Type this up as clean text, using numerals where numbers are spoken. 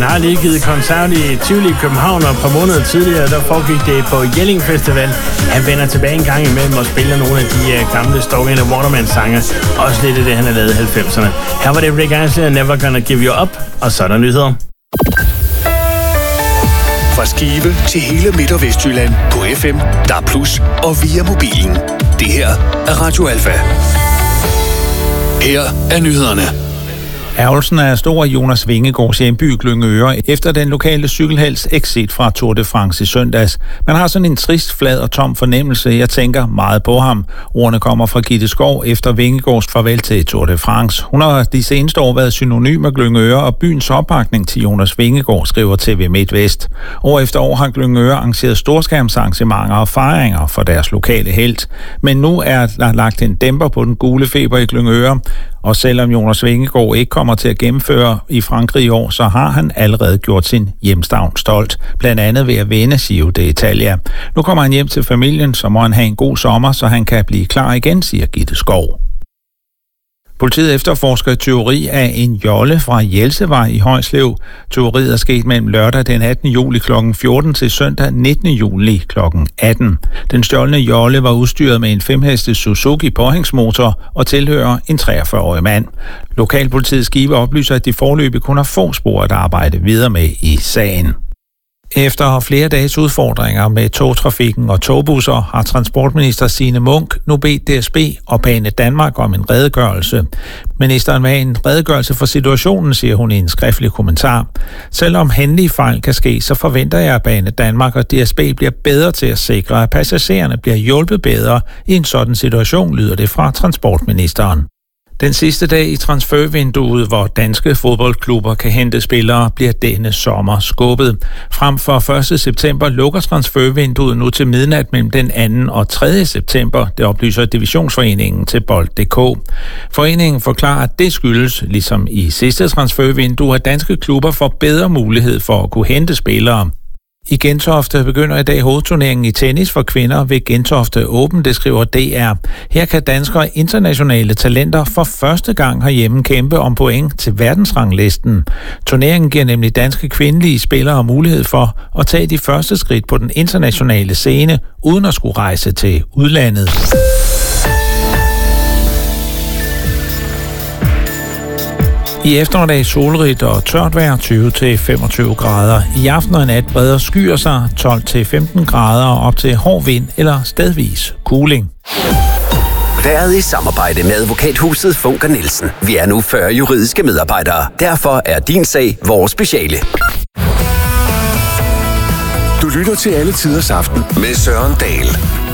Han har lige givet koncert i Tivoli i København, og et par måneder tidligere, der foregik det på Jelling Festival. Han vender tilbage en gang imellem og spiller nogle af de gamle Stalking the Waterman-sange. Også lidt af det, han har lavet i 90'erne. Her var det Rick Astley, Never Gonna Give You Up, og så er der nyheder. Fra Skive til hele Midt- og Vestjylland på FM, DAB+ og via mobilen. Det her er Radio Alfa. Her er nyhederne. Ærgelsen er stor i Jonas Vingegaards hjemby Glyngøre efter den lokale cykelhelts exit fra Tour de France i søndags. Man har sådan en trist, flad og tom fornemmelse. Jeg tænker meget på ham. Ordene kommer fra Gitte Skov efter Vingegaards farvel til Tour de France. Hun har de seneste år været synonym med Glyngøre og byens opbakning til Jonas Vingegaard, skriver TV MidtVest. År efter år har Glyngøre arrangeret storskærmsarrangementer og fejringer for deres lokale helt. Men nu er der lagt en dæmper på den gule feber i Glyngøre. Og selvom Jonas Vingegaard ikke kommer til at gennemføre i Frankrig i år, så har han allerede gjort sin hjemstavn stolt. Blandt andet ved at vinde Giro d'Italia. Nu kommer han hjem til familien, så må han have en god sommer, så han kan blive klar igen, siger Gitte Skov. Politiet efterforsker tyveri af en jolle fra Jelsevej i Højslev. Tyveriet er sket mellem lørdag den 18. juli kl. 14 til søndag 19. juli kl. 18. Den stjålne jolle var udstyret med en 5-hestes Suzuki påhængsmotor og tilhører en 43-årig mand. Lokalpolitiets Skive oplyser, at de foreløbig kun har få spor at arbejde videre med i sagen. Efter flere dages udfordringer med togtrafikken og togbusser har transportminister Signe Munk nu bedt DSB og Banedanmark om en redegørelse. Ministeren vil have en redegørelse for situationen, siger hun i en skriftlig kommentar. Selvom hændelige fejl kan ske, så forventer jeg, at Banedanmark og DSB bliver bedre til at sikre, at passagererne bliver hjulpet bedre i en sådan situation, lyder det fra transportministeren. Den sidste dag i transfervinduet, hvor danske fodboldklubber kan hente spillere, bliver denne sommer skubbet. Frem for 1. september lukker transfervinduet nu til midnat mellem den 2. og 3. september, det oplyser Divisionsforeningen til Bold.dk. Foreningen forklarer, at det skyldes, ligesom i sidste transfervindue, at danske klubber får bedre mulighed for at kunne hente spillere. I Gentofte begynder i dag hovedturneringen i tennis for kvinder ved Gentofte Open, det skriver DR. Her kan danske og internationale talenter for første gang herhjemme kæmpe om point til verdensranglisten. Turneringen giver nemlig danske kvindelige spillere mulighed for at tage de første skridt på den internationale scene, uden at skulle rejse til udlandet. I eftermiddag solrigt og tørt vejr 20-25 grader. I aften og nat breder skyer sig 12-15 grader og op til hård vind eller stedvis kuling. Været i samarbejde med advokathuset Funker Nielsen. Vi er nu 40 juridiske medarbejdere. Derfor er din sag vores speciale. Du lytter til Alle Tiders Aften med Søren Dahl.